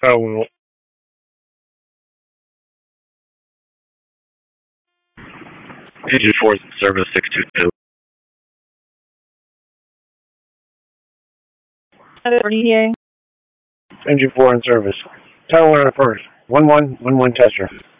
Oh, Engine 4 service 622. Engine 4 in service. Tower first. 1111 tester.